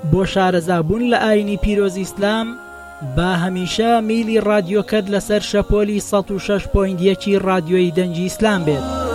بۆ شارەزابوون لە ئاینی پیرۆزی ئیسلام با هەمیشە میلی رادیۆکەت لەسەر شەپۆلی 106.1 رادیۆی دەنگی ئیسلام بێت.